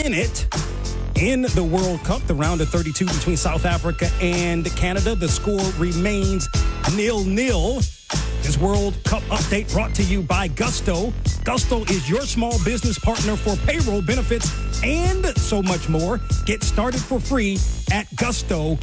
minute in the World Cup, the round of 32 between South Africa and Canada. The score remains 0-0. This World Cup update brought to you by Gusto. Gusto is your small business partner for payroll, benefits, and so much more. Get started for free at gusto.com.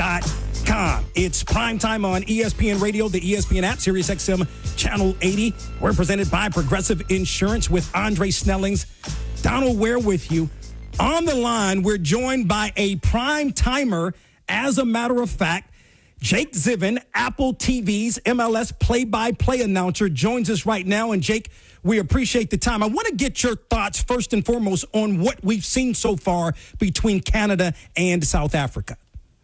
It's primetime on ESPN Radio, the ESPN app, SiriusXM Channel 80. We're presented by Progressive Insurance with Andre Snellings. Donald Ware with you. On the line, we're joined by a prime timer. As a matter of fact, Jake Ziven, Apple TV's MLS play-by-play announcer, joins us right now. And Jake, we appreciate the time. I want to get your thoughts first and foremost on what we've seen so far between Canada and South Africa.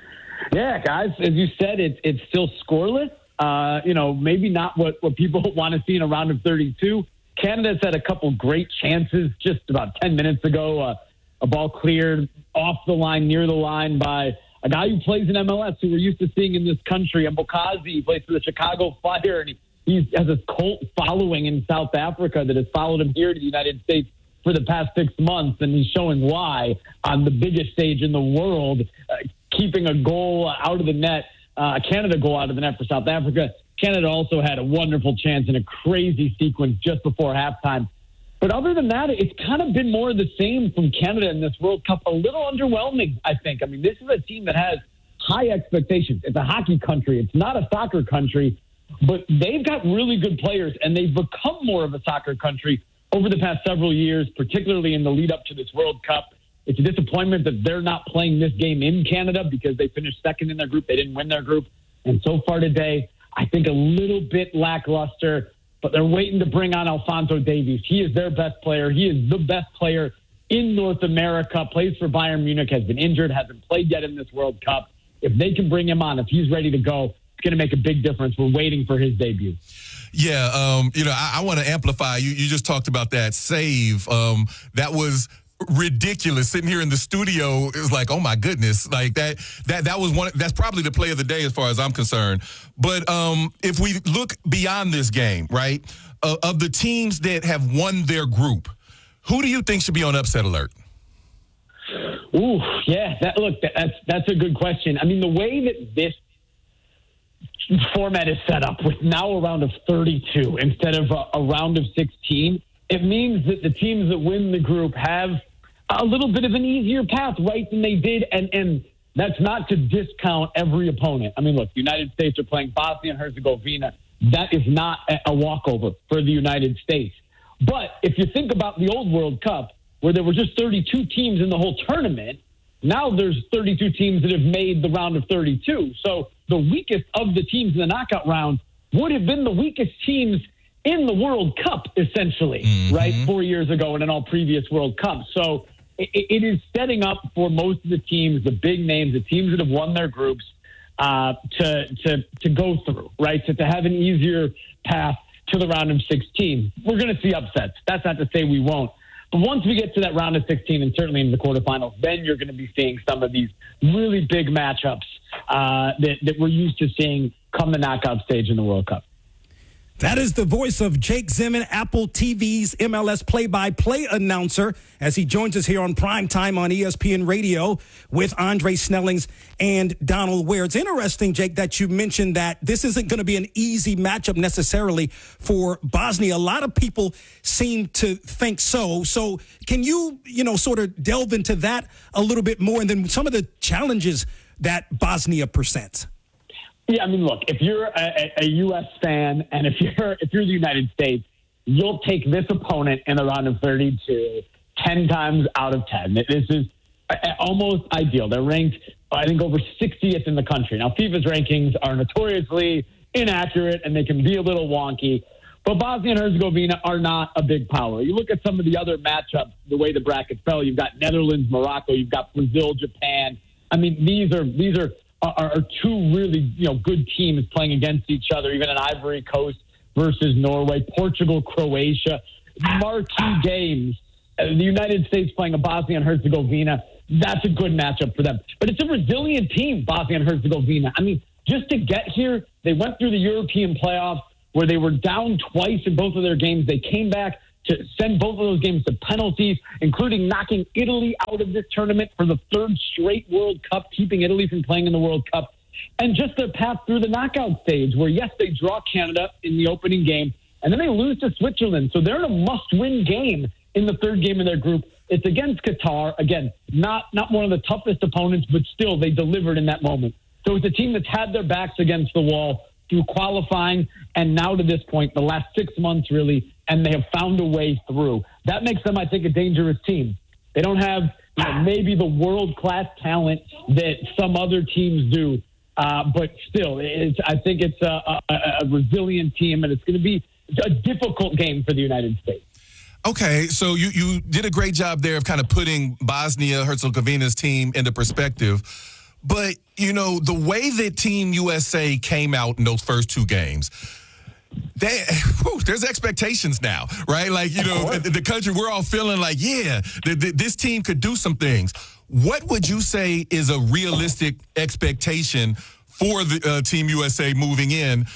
Yeah, guys, as you said, it's still scoreless. Maybe not what people want to see in a round of 32. Canada's had a couple great chances just about 10 minutes ago. A ball cleared off the line, near the line by a guy who plays in MLS who we're used to seeing in this country. Mbokazi, he plays for the Chicago Fire, and he has a cult following in South Africa that has followed him here to the United States for the past 6 months, and he's showing why on the biggest stage in the world, keeping a goal out of the net, a Canada goal out of the net for South Africa. Canada also had a wonderful chance in a crazy sequence just before halftime. But other than that, it's kind of been more of the same from Canada in this World Cup. A little underwhelming, I think. I mean, this is a team that has high expectations. It's a hockey country. It's not a soccer country. But they've got really good players, and they've become more of a soccer country over the past several years, particularly in the lead up to this World Cup. It's a disappointment that they're not playing this game in Canada because they finished second in their group. They didn't win their group. And so far today, I think a little bit lackluster. But they're waiting to bring on Alphonso Davies. He is their best player. He is the best player in North America, plays for Bayern Munich, has been injured, hasn't played yet in this World Cup. If they can bring him on, if he's ready to go, it's going to make a big difference. We're waiting for his debut. Yeah, I want to amplify. You just talked about that save. That was ridiculous. Sitting here in the studio, it was like, oh my goodness, like that was one. That's probably the play of the day as far as I'm concerned. But if we look beyond this game, right, of the teams that have won their group, who do you think should be on upset alert? Ooh, yeah. That's a good question. I mean, the way that this format is set up with now a round of 32 instead of a round of 16, it means that the teams that win the group have a little bit of an easier path, right, than they did. And that's not to discount every opponent. I mean, look, the United States are playing Bosnia and Herzegovina. That is not a walkover for the United States. But if you think about the old World Cup, where there were just 32 teams in the whole tournament, now there's 32 teams that have made the round of 32. So the weakest of the teams in the knockout round would have been the weakest teams in the World Cup, essentially, right, 4 years ago and in all previous World Cups. So it is setting up for most of the teams, the big names, the teams that have won their groups, to go through, right, to have an easier path to the round of 16. We're going to see upsets. That's not to say we won't. But once we get to that round of 16 and certainly in the quarterfinals, then you're going to be seeing some of these really big matchups that we're used to seeing come the knockout stage in the World Cup. That is the voice of Jake Ziven, Apple TV's MLS play-by-play announcer, as he joins us here on Primetime on ESPN Radio with Andre Snellings and Donald Ware. It's interesting, Jake, that you mentioned that this isn't going to be an easy matchup necessarily for Bosnia. A lot of people seem to think so. So can you, sort of delve into that a little bit more, and then some of the challenges that Bosnia presents? Yeah, I mean, look, if you're a U.S. fan and if you're the United States, you'll take this opponent in the round of 32 10 times out of 10. This is almost ideal. They're ranked, I think, over 60th in the country. Now, FIFA's rankings are notoriously inaccurate and they can be a little wonky, but Bosnia and Herzegovina are not a big power. You look at some of the other matchups, the way the bracket fell, you've got Netherlands, Morocco, you've got Brazil, Japan. I mean, these are two really good teams playing against each other, even an Ivory Coast versus Norway, Portugal, Croatia, marquee games. The United States playing a Bosnia and Herzegovina, that's a good matchup for them. But it's a resilient team, Bosnia and Herzegovina. I mean, just to get here, they went through the European playoffs where they were down twice in both of their games. They came back to send both of those games to penalties, including knocking Italy out of this tournament for the third straight World Cup, keeping Italy from playing in the World Cup, and just their path through the knockout stage where, yes, they draw Canada in the opening game, and then they lose to Switzerland. So they're in a must-win game in the third game of their group. It's against Qatar. Again, not one of the toughest opponents, but still they delivered in that moment. So it's a team that's had their backs against the wall through qualifying and now to this point, the last 6 months really, and they have found a way through. That makes them, I think, a dangerous team. They don't have maybe the world-class talent that some other teams do, but still, I think it's a resilient team, and it's going to be a difficult game for the United States. Okay, so you did a great job there of kind of putting Bosnia-Herzegovina's team into perspective. But, you know, the way that Team USA came out in those first two games, there's expectations now, right? Like, you know, the country, we're all feeling like, yeah, this team could do some things. What would you say is a realistic expectation for the Team USA moving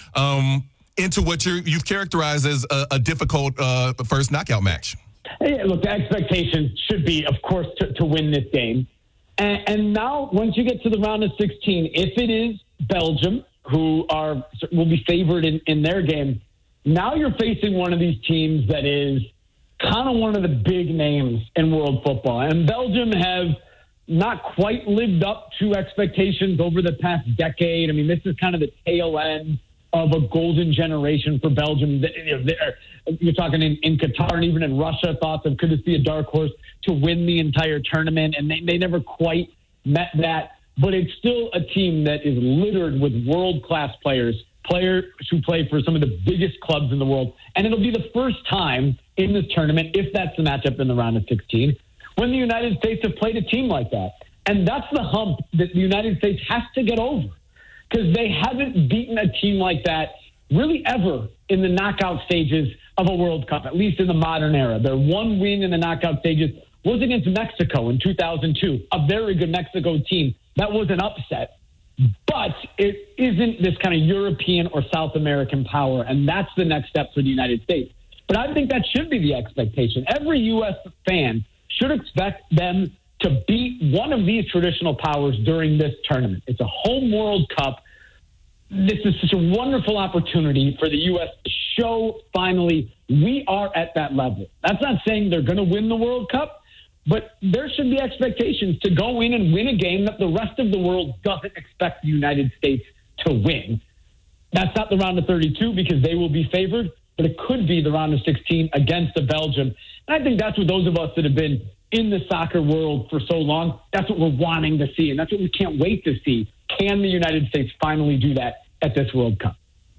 into what you've characterized as a difficult first knockout match? Hey, look, the expectation should be, of course, to win this game. And now, once you get to the round of 16, if it is Belgium, who will be favored in their game, now you're facing one of these teams that is kind of one of the big names in world football. And Belgium have not quite lived up to expectations over the past decade. I mean, this is kind of the tail end of a golden generation for Belgium. You're talking in Qatar and even in Russia, thoughts of could this be a dark horse to win the entire tournament, and they never quite met that. But it's still a team that is littered with world-class players who play for some of the biggest clubs in the world. And it'll be the first time in this tournament, if that's the matchup in the round of 16, when the United States have played a team like that. And that's the hump that the United States has to get over, because they haven't beaten a team like that really ever in the knockout stages of a World Cup, at least in the modern era. Their one win in the knockout stages was against Mexico in 2002, a very good Mexico team. That was an upset, but it isn't this kind of European or South American power, and that's the next step for the United States. But I think that should be the expectation. Every U.S. fan should expect them to beat one of these traditional powers during this tournament. It's a home World Cup. This is such a wonderful opportunity for the U.S. to show finally we are at that level. That's not saying they're going to win the World Cup, but there should be expectations to go in and win a game that the rest of the world doesn't expect the United States to win. That's not the round of 32 because they will be favored, but it could be the round of 16 against the Belgium. And I think that's what those of us that have been in the soccer world for so long, that's what we're wanting to see, and that's what we can't wait to see. Can the United States finally do that at this World Cup?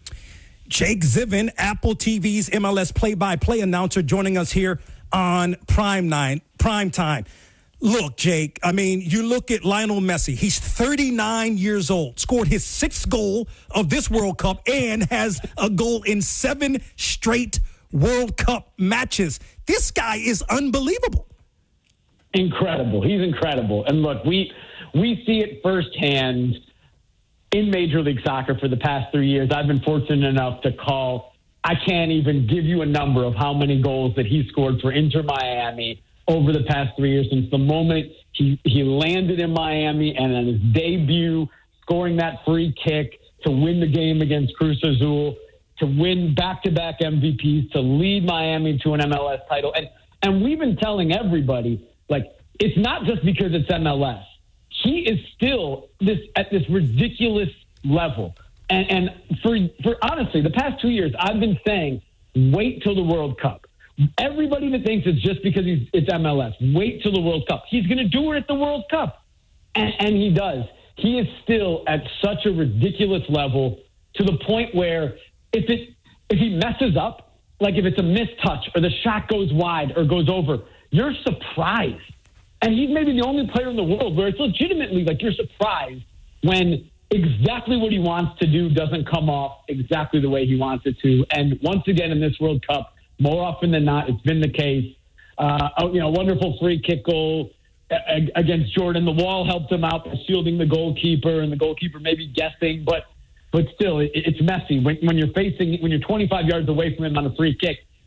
Jake Zivin, Apple TV's MLS play-by-play announcer, joining us here on Prime Time. Look, Jake, I mean, you look at Lionel Messi. He's 39 years old, scored his sixth goal of this World Cup, and has a goal in 7 straight World Cup matches. This guy is unbelievable. Incredible. He's incredible. And look, we see it firsthand in Major League Soccer for the past 3 years. I've been fortunate enough to call. I can't even give you a number of how many goals that he scored for Inter Miami over the past 3 years, since the moment he landed in Miami and on his debut, scoring that free kick to win the game against Cruz Azul, to win back-to-back MVPs, to lead Miami to an MLS title. And we've been telling everybody, like, it's not just because it's MLS. He is still at this ridiculous level. And for honestly, the past 2 years, I've been saying, wait till the World Cup. Everybody that thinks it's just because it's MLS, wait till the World Cup. He's going to do it at the World Cup. And he does. He is still at such a ridiculous level, to the point where if he messes up, like if it's a missed touch or the shot goes wide or goes over, you're surprised. And he's maybe the only player in the world where it's legitimately like you're surprised when exactly what he wants to do doesn't come off exactly the way he wants it to. And once again in this World Cup, more often than not, it's been the case. Wonderful free kick goal against Jordan. The wall helped him out by shielding the goalkeeper, and the goalkeeper maybe guessing, but still, it's messy. When you're 25 yards away from him on a free kick,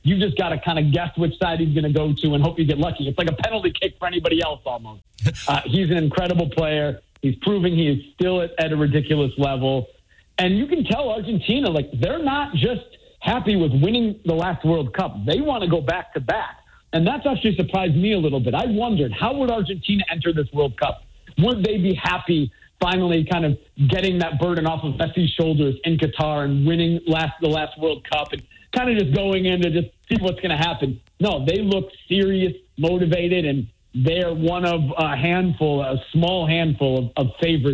You just got to kind of guess which side he's going to go to and hope you get lucky. It's like a penalty kick for anybody else almost. He's an incredible player. He's proving he is still at a ridiculous level. And you can tell Argentina, like, they're not just happy with winning the last World Cup. They want to go back to back. And that's actually surprised me a little bit. I wondered, how would Argentina enter this World Cup? Would they be happy finally kind of getting that burden off of Messi's shoulders in Qatar and winning the last World Cup and kind of just going in to just see what's going to happen? No, they look serious, motivated, and they're one of a small handful of favorites